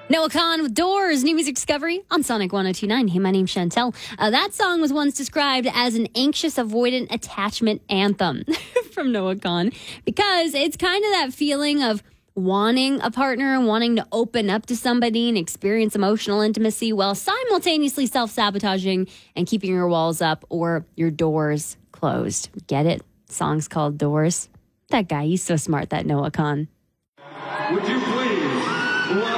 Noah Khan with Doors, new music discovery on Sonic 102.9. Hey, my name's Chantel. That song was once described as an anxious avoidant attachment anthem from Noah Khan because it's kind of that feeling of wanting a partner and wanting to open up to somebody and experience emotional intimacy while simultaneously self-sabotaging and keeping your walls up or your doors closed. Get it? Song's called Doors. That guy, he's so smart, that Noah Khan. Would you please